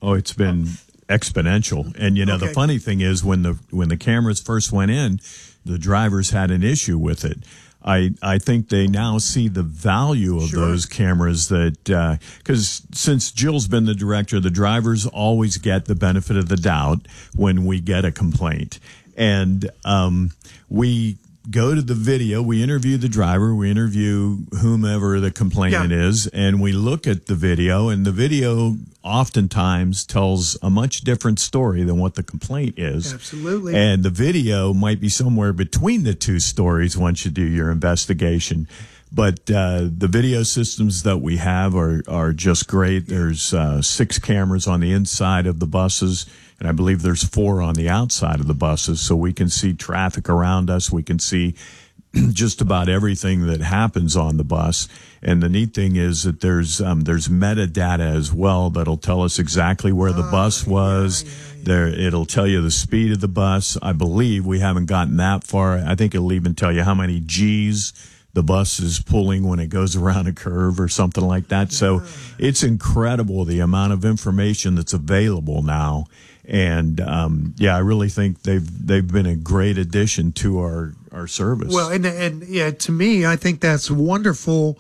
Oh, it's been exponential. And, the funny thing is when the cameras first went in, the drivers had an issue with it. I think they now see the value of those cameras because since Jill's been the director, the drivers always get the benefit of the doubt when we get a complaint. And we go to the video, we interview the driver, we interview whomever the complainant is, and we look at the video, and the video oftentimes tells a much different story than what the complaint is. Absolutely. And the video might be somewhere between the two stories once you do your investigation. But the video systems that we have are just great. There's 6 cameras on the inside of the buses, and I believe there's 4 on the outside of the buses, so we can see traffic around us. We can see just about everything that happens on the bus. And the neat thing is that there's metadata as well that'll tell us exactly where the bus was. It'll tell you the speed of the bus. I believe we haven't gotten that far. I think it'll even tell you how many G's the bus is pulling when it goes around a curve or something like that. So it's incredible the amount of information that's available now. And I really think they've been a great addition to our service. Well, and to me, I think that's wonderful.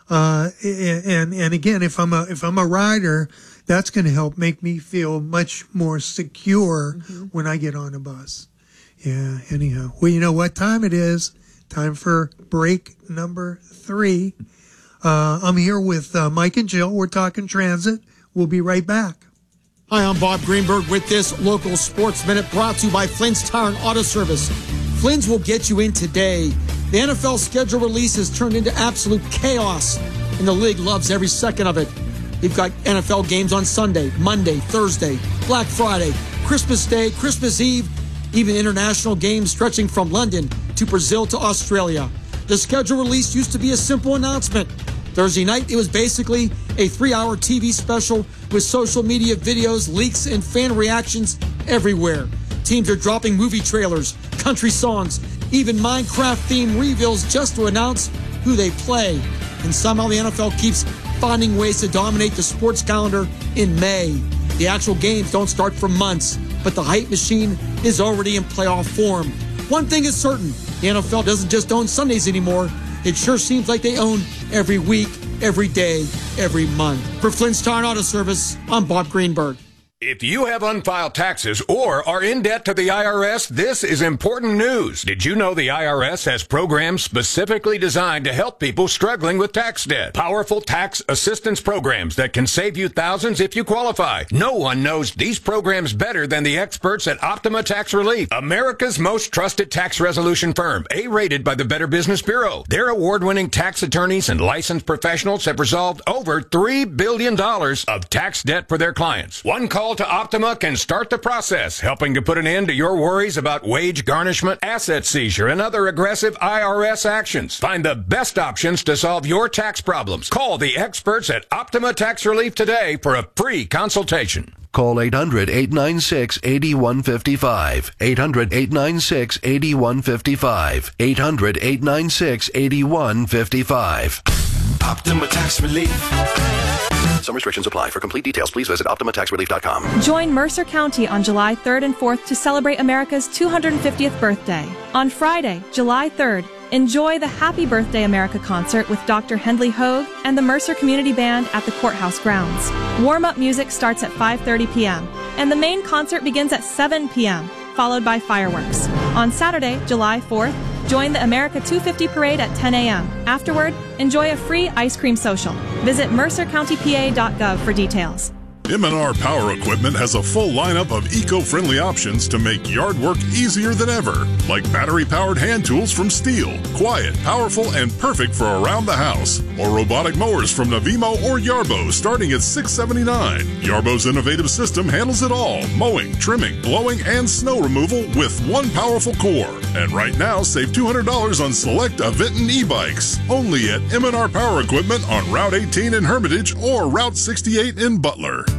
And again, if I'm a rider, that's going to help make me feel much more secure when I get on a bus. Yeah. Anyhow, well, you know what time it is? Time for break number 3. I'm here with Mike and Jill. We're talking transit. We'll be right back. Hi, I'm Bob Greenberg with this local sports minute brought to you by Flynn's Tire and Auto Service. Flynn's will get you in today. The NFL schedule release has turned into absolute chaos, and the league loves every second of it. We've got NFL games on Sunday, Monday, Thursday, Black Friday, Christmas Day, Christmas Eve, even international games stretching from London to Brazil to Australia. The schedule release used to be a simple announcement. Thursday night, it was basically a 3-hour TV special with social media videos, leaks, and fan reactions everywhere. Teams are dropping movie trailers, country songs, even Minecraft-themed reveals just to announce who they play. And somehow the NFL keeps finding ways to dominate the sports calendar in May. The actual games don't start for months, but the hype machine is already in playoff form. One thing is certain, the NFL doesn't just own Sundays anymore. It sure seems like they own every week, every day, every month. For Flynn's Tire and Auto Service, I'm Bob Greenberg. If you have unfiled taxes or are in debt to the IRS, this is important news. Did you know the IRS has programs specifically designed to help people struggling with tax debt? Powerful tax assistance programs that can save you thousands if you qualify. No one knows these programs better than the experts at Optima Tax Relief, America's most trusted tax resolution firm, A-rated by the Better Business Bureau. Their award-winning tax attorneys and licensed professionals have resolved over $3 billion of tax debt for their clients. One call to Optima can start the process, helping to put an end to your worries about wage garnishment, asset seizure, and other aggressive IRS actions. Find the best options to solve your tax problems. Call the experts at Optima Tax Relief today for a free consultation. Call 800-896-8155. 800-896-8155. 800-896-8155. Optima Tax Relief. Some restrictions apply. For complete details, please visit OptimaTaxRelief.com. Join Mercer County on July 3rd and 4th to celebrate America's 250th birthday. On Friday, July 3rd, enjoy the Happy Birthday America concert with Dr. Hendley Hogue and the Mercer Community Band at the courthouse grounds. Warm-up music starts at 5:30 p.m., and the main concert begins at 7 p.m., followed by fireworks. On Saturday, July 4th, join the America 250 parade at 10 a.m. Afterward, enjoy a free ice cream social. Visit mercercountypa.gov for details. M&R Power Equipment has a full lineup of eco-friendly options to make yard work easier than ever, like battery-powered hand tools from Steel, quiet, powerful, and perfect for around the house, or robotic mowers from Navimo or Yarbo starting at $679. Yarbo's innovative system handles it all: mowing, trimming, blowing, and snow removal with one powerful core. And right now, save $200 on select Aventon e-bikes, only at M&R Power Equipment on Route 18 in Hermitage or Route 68 in Butler.